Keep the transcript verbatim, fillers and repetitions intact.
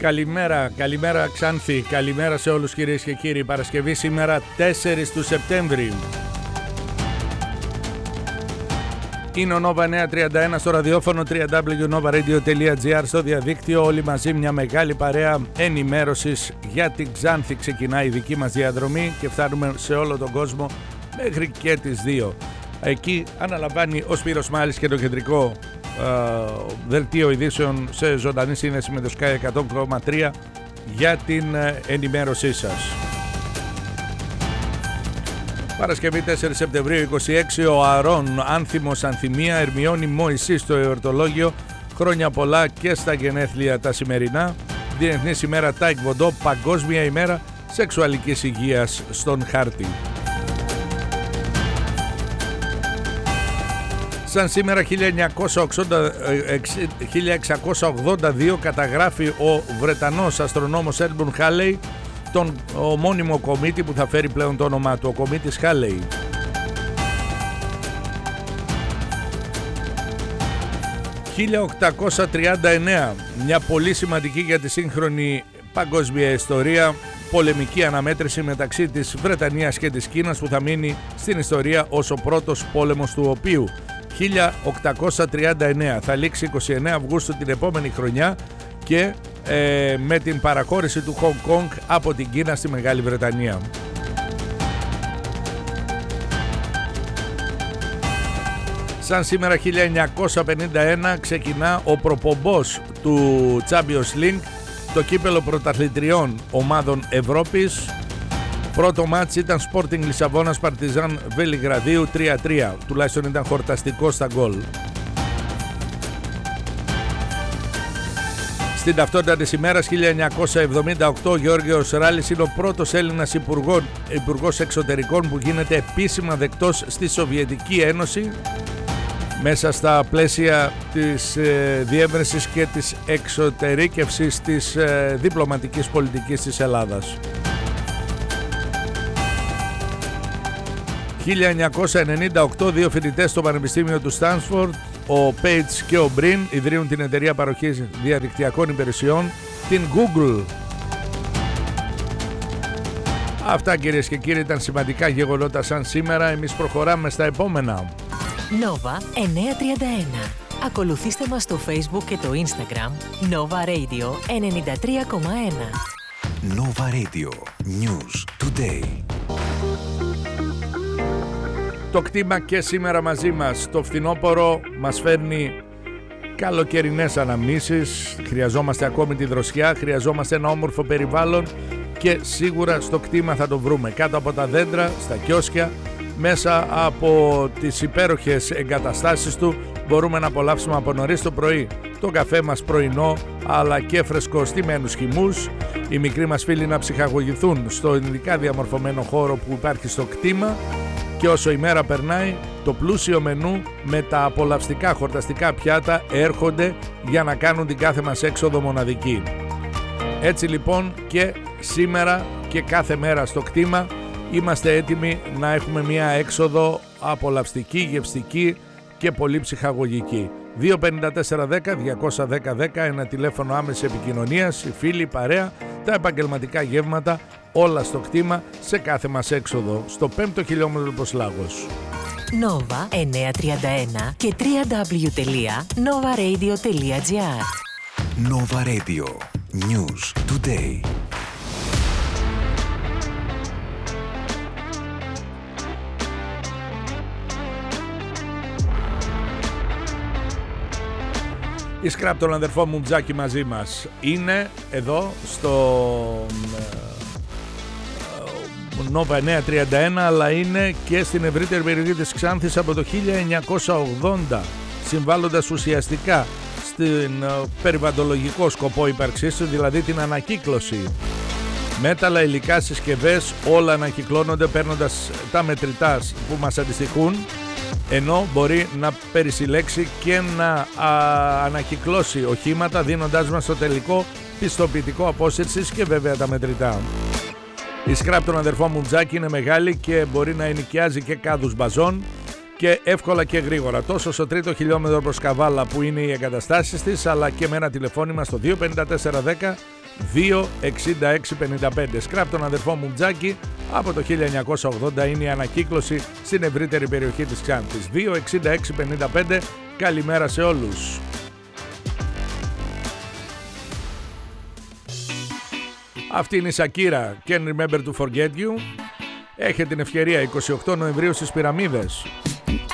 Καλημέρα, καλημέρα Ξάνθη, καλημέρα σε όλους κυρίες και κύριοι. Παρασκευή σήμερα τέσσερις του Σεπτέμβρη. Είναι ο Nova εννιακόσια τριάντα ένα στο ραδιόφωνο double-u double-u double-u τελεία nova radio τελεία gr, στο διαδίκτυο. Όλοι μαζί μια μεγάλη παρέα ενημέρωσης για την Ξάνθη. Ξεκινάει η δική μας διαδρομή και φτάνουμε σε όλο τον κόσμο μέχρι και τις δύο. Εκεί αναλαμβάνει ο Σπύρος Μάλης και το κεντρικό Uh, δελτίο ειδήσεων σε ζωντανή σύνδεση με το Sky εκατό κόμμα τρία για την uh, ενημέρωσή σας. Παρασκευή τέσσερις Σεπτεμβρίου είκοσι έξι, ο Αρών, Άνθιμος, Ανθυμία, Ερμιώνη, Μωυσή στο εορτολόγιο. Χρόνια πολλά και στα γενέθλια τα σημερινά. Διεθνής ημέρα Τάικβοντό, Παγκόσμια ημέρα σεξουαλικής υγείας στον χάρτη. Σαν σήμερα χίλια εξακόσια ογδόντα δύο καταγράφει ο Βρετανός αστρονόμος Έντμουντ Χάλεϊ τον ομώνυμο κομήτη που θα φέρει πλέον το όνομά του, ο κομήτης Χάλεϊ. χίλια οκτακόσια τριάντα εννέα, μια πολύ σημαντική για τη σύγχρονη παγκόσμια ιστορία, πολεμική αναμέτρηση μεταξύ της Βρετανίας και της Κίνας που θα μείνει στην ιστορία ως ο πρώτος πόλεμος του οποίου. χίλια οκτακόσια τριάντα εννέα θα λήξει είκοσι εννέα Αυγούστου την επόμενη χρονιά και ε, με την παραχώρηση του Χονγκ Κονγκ από την Κίνα στη Μεγάλη Βρετανία. Σαν σήμερα χίλια εννιακόσια πενήντα ένα ξεκινά ο προπομπός του Champions League, το κύπελο πρωταθλητριών ομάδων Ευρώπης. Πρώτο μάτς ήταν Sporting Λισαβόνας Παρτιζάν Βελιγραδίου τρία τρία, τουλάχιστον ήταν χορταστικό στα γκολ. Στην ταυτότητα της ημέρας χίλια εννιακόσια εβδομήντα οκτώ, ο Γεώργιος Ράλης είναι ο πρώτος Έλληνας υπουργός, υπουργός εξωτερικών που γίνεται επίσημα δεκτός στη Σοβιετική Ένωση μέσα στα πλαίσια της ε, διεύρυνσης και της εξωτερήκευσης της ε, διπλωματικής πολιτικής της Ελλάδας. χίλια εννιακόσια ενενήντα οκτώ, δύο φοιτητές στο Πανεπιστήμιο του Στάνφορντ, ο Πέιτς και ο Μπριν, ιδρύουν την εταιρεία παροχής διαδικτυακών υπηρεσιών, την Google. Αυτά κυρίες και κύριοι ήταν σημαντικά γεγονότα σαν σήμερα. Εμείς προχωράμε στα επόμενα. Nova εννιακόσια τριάντα ένα. Ακολουθήστε μας στο Facebook και το Instagram Nova Radio ενενήντα τρία κόμμα ένα. Nova Radio News Today. Το κτήμα και σήμερα μαζί μας. Το φθινόπωρο μας φέρνει καλοκαιρινές αναμνήσεις. Χρειαζόμαστε ακόμη τη δροσιά, χρειαζόμαστε ένα όμορφο περιβάλλον και σίγουρα στο κτήμα θα το βρούμε. Κάτω από τα δέντρα, στα κιόσκια, μέσα από τις υπέροχες εγκαταστάσεις του μπορούμε να απολαύσουμε από νωρίς το πρωί το καφέ μας πρωινό, αλλά και φρεσκοστημένους χυμούς. Οι μικροί μας φίλοι να ψυχαγωγηθούν στο ειδικά διαμορφωμένο χώρο που υπάρχει στο κτήμα. Και όσο η μέρα περνάει, το πλούσιο μενού με τα απολαυστικά χορταστικά πιάτα έρχονται για να κάνουν την κάθε μας έξοδο μοναδική. Έτσι λοιπόν και σήμερα και κάθε μέρα στο κτήμα είμαστε έτοιμοι να έχουμε μια έξοδο απολαυστική, γευστική και πολύ ψυχαγωγική. δύο πενήντα τέσσερα δέκα διακόσια δέκα δέκα, ένα τηλέφωνο άμεσης επικοινωνίας, οι φίλοι, η παρέα, τα επαγγελματικά γεύματα, όλα στο κτήμα σε κάθε μας έξοδο, στο πέμπτο χιλιόμετρο προς Λάγος. Nova εννιακόσια τριάντα ένα και double-u double-u double-u τελεία nova radio τελεία gr. Nova Radio News Today. Η Σκραπ, τον αδερφό μου Τζάκη μαζί μας, είναι εδώ στο Nova εννιακόσια τριάντα ένα, αλλά είναι και στην ευρύτερη περιοχή της Ξάνθης από το χίλια εννιακόσια ογδόντα, συμβάλλοντας ουσιαστικά στην περιβαλλοντολογικό σκοπό ύπαρξής του, δηλαδή την ανακύκλωση. Μέταλλα, υλικά, συσκευές, όλα ανακυκλώνονται παίρνοντας τα μετρητά που μας αντιστοιχούν, ενώ μπορεί να περισυλλέξει και να α, ανακυκλώσει οχήματα, δίνοντάς μας το τελικό πιστοποιητικό απόσυρσης και βέβαια τα μετρητά. Η Σκραπ, των αδερφών μου Τζάκη, είναι μεγάλη και μπορεί να ενοικιάζει και κάδους μπαζών και εύκολα και γρήγορα, τόσο στο τρίτο χιλιόμετρο προς Καβάλα που είναι οι εγκαταστάσεις της, αλλά και με ένα τηλεφώνημα στο δύο πέντε τέσσερα ένα μηδέν δύο εξήντα έξι πενήντα πέντε. Σκράπ τον αδερφό μου Τζάκη, από το χίλια εννιακόσια ογδόντα είναι η ανακύκλωση στην ευρύτερη περιοχή της Ξάνθης. δύο εξήντα έξι πενήντα πέντε. Καλημέρα σε όλους. Αυτή είναι η Σακύρα, Can't Remember to Forget You. Έχει την ευκαιρία εικοστή ογδόη Νοεμβρίου στις Πυραμίδες.